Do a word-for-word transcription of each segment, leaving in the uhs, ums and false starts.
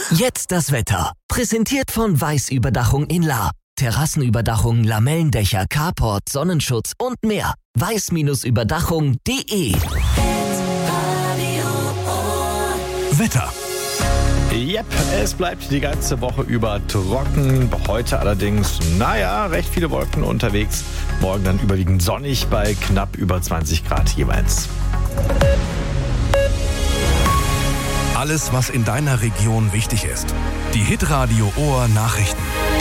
Jetzt das Wetter. Präsentiert von Weiß Überdachung in Lahr. Terrassenüberdachung, Lamellendächer, Carport, Sonnenschutz und mehr. weiß Überdachung punkt de. Wetter. Yep, es bleibt die ganze Woche über trocken. Heute allerdings, naja, recht viele Wolken unterwegs. Morgen dann überwiegend sonnig bei knapp über zwanzig Grad jeweils. Alles, was in deiner Region wichtig ist. Die Hitradio Ohr Nachrichten.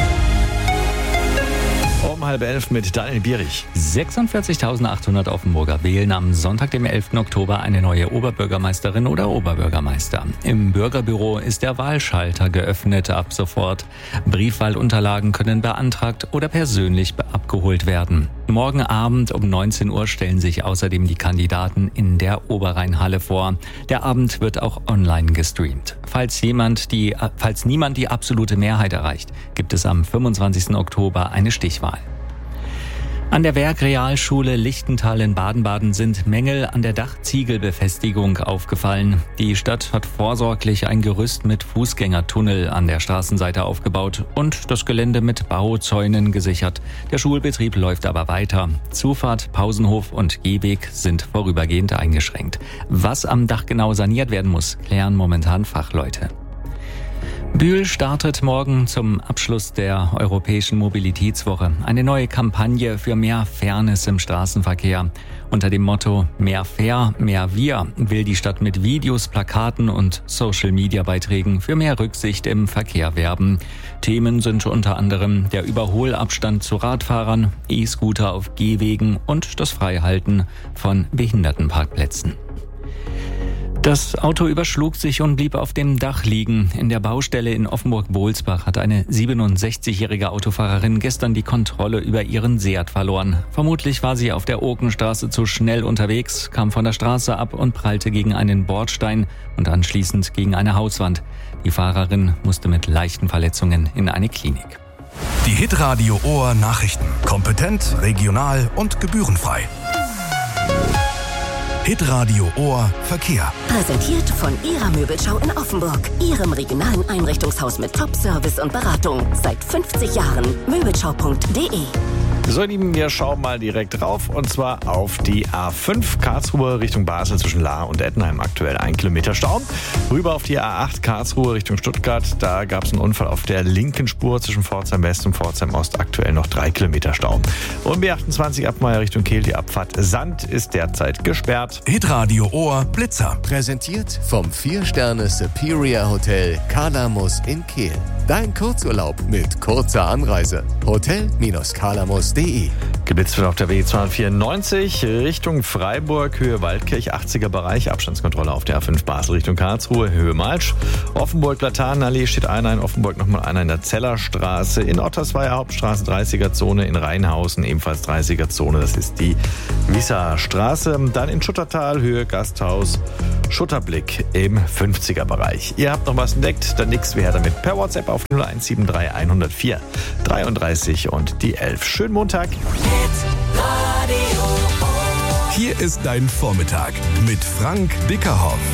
Um halb elf mit Daniel Bierich. sechsundvierzigtausendachthundert Offenburger wählen am Sonntag, dem elften Oktober, eine neue Oberbürgermeisterin oder Oberbürgermeister. Im Bürgerbüro ist der Wahlschalter geöffnet ab sofort. Briefwahlunterlagen können beantragt oder persönlich abgeholt werden. Morgen Abend um neunzehn Uhr stellen sich außerdem die Kandidaten in der Oberrheinhalle vor. Der Abend wird auch online gestreamt. Falls jemand die, falls niemand die absolute Mehrheit erreicht, gibt es am fünfundzwanzigsten Oktober eine Stichwahl. An der Werkrealschule Lichtental in Baden-Baden sind Mängel an der Dachziegelbefestigung aufgefallen. Die Stadt hat vorsorglich ein Gerüst mit Fußgängertunnel an der Straßenseite aufgebaut und das Gelände mit Bauzäunen gesichert. Der Schulbetrieb läuft aber weiter. Zufahrt, Pausenhof und Gehweg sind vorübergehend eingeschränkt. Was am Dach genau saniert werden muss, klären momentan Fachleute. Bühl startet morgen zum Abschluss der Europäischen Mobilitätswoche eine neue Kampagne für mehr Fairness im Straßenverkehr. Unter dem Motto Mehr Fair, mehr Wir will die Stadt mit Videos, Plakaten und Social-Media-Beiträgen für mehr Rücksicht im Verkehr werben. Themen sind unter anderem der Überholabstand zu Radfahrern, E-Scooter auf Gehwegen und das Freihalten von Behindertenparkplätzen. Das Auto überschlug sich und blieb auf dem Dach liegen. In der Baustelle in Offenburg-Bohlsbach hat eine siebenundsechzigjährige Autofahrerin gestern die Kontrolle über ihren Seat verloren. Vermutlich war sie auf der Okenstraße zu schnell unterwegs, kam von der Straße ab und prallte gegen einen Bordstein und anschließend gegen eine Hauswand. Die Fahrerin musste mit leichten Verletzungen in eine Klinik. Die Hitradio Ohr Nachrichten. Kompetent, regional und gebührenfrei. Hitradio Ohr Verkehr. Präsentiert von Ihrer Möbelschau in Offenburg. Ihrem regionalen Einrichtungshaus mit Top-Service und Beratung. Seit fünfzig Jahren. Möbelschau punkt de. So, ihr Lieben, wir schauen mal direkt drauf und zwar auf die A fünf Karlsruhe Richtung Basel zwischen Lahr und Ettenheim. Aktuell ein Kilometer Stau. Rüber auf die A acht Karlsruhe Richtung Stuttgart. Da gab es einen Unfall auf der linken Spur zwischen Pforzheim West und Pforzheim Ost. Aktuell noch drei Kilometer Stau. Und B achtundzwanzig Abmeier Richtung Kehl. Die Abfahrt Sand ist derzeit gesperrt. Hitradio Ohr Blitzer. Präsentiert vom vier Sterne Superior Hotel Kalamus in Kehl. Dein Kurzurlaub mit kurzer Anreise. Hotel Kalamus punkt de. Geblitzt wird auf der W zweihundertvierundneunzig Richtung Freiburg, Höhe Waldkirch, achtziger Bereich. Abstandskontrolle auf der A fünf Basel Richtung Karlsruhe, Höhe Malsch. Offenburg Laternenallee steht einer, in Offenburg nochmal einer in der Zellerstraße. In Ottersweier Hauptstraße dreißiger Zone, in Rheinhausen ebenfalls dreißiger Zone. Das ist die Wisserstraße. Dann in Schuttertal, Höhe Gasthaus, Schutterblick im fünfziger Bereich. Ihr habt noch was entdeckt? Dann nix, wer damit per WhatsApp auf null eins sieben drei hundertvier dreiunddreißig und die elf. Schönen Montag. Hier ist dein Vormittag mit Frank Bickerhoff.